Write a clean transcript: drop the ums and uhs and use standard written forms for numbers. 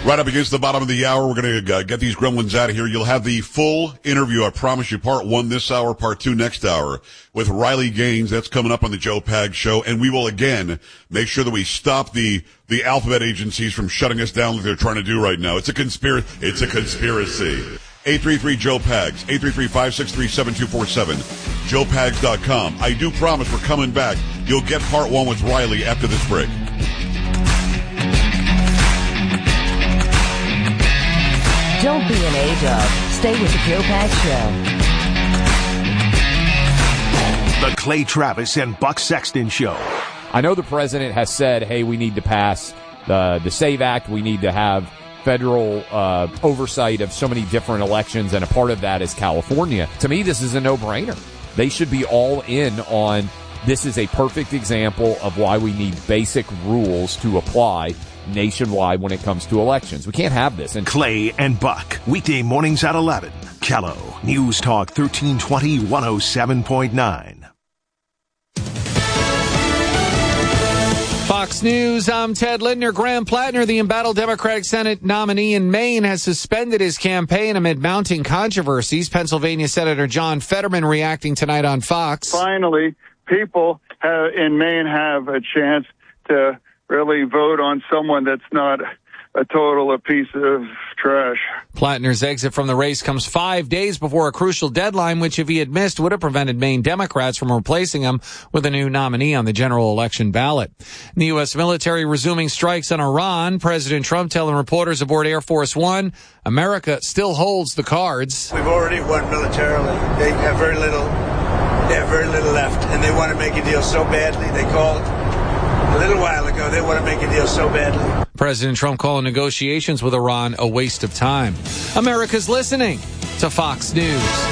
Right up against the bottom of the hour, we're going to get these gremlins out of here. You'll have the full interview, I promise you, part 1 this hour, part 2 next hour, with Riley Gaines. That's coming up on the Joe Pags Show. And we will, again, make sure that we stop the alphabet agencies from shutting us down like they're trying to do right now. It's a conspiracy. 833-JOE-PAGS, 833-563-7247, joepags.com. I do promise we're coming back. You'll get part 1 with Riley after this break. Don't be an A-dub. Stay with the Joe Pags Show. The Clay Travis and Buck Sexton Show. I know the president has said, hey, we need to pass the SAVE Act. We need to have federal oversight of so many different elections, and a part of that is California. To me, this is a no-brainer. They should be all in on this is a perfect example of why we need basic rules to apply nationwide when it comes to elections. We can't have this. And Clay and Buck, weekday mornings at 11. Kello, News Talk 1320, 107.9. Fox News, I'm Ted Lindner. Graham Plattner, the embattled Democratic Senate nominee in Maine, has suspended his campaign amid mounting controversies. Pennsylvania Senator John Fetterman reacting tonight on Fox. Finally, people in Maine have a chance to really vote on someone that's not a piece of trash. Plattner's exit from the race comes 5 days before a crucial deadline, which, if he had missed, would have prevented Maine Democrats from replacing him with a new nominee on the general election ballot. The U.S. military resuming strikes on Iran. President Trump telling reporters aboard Air Force One, America still holds the cards. We've already won militarily. They have very little left, and they want to make a deal so badly. They called a little while ago, they want to make a deal so badly. President Trump calling negotiations with Iran a waste of time. America's listening to Fox News.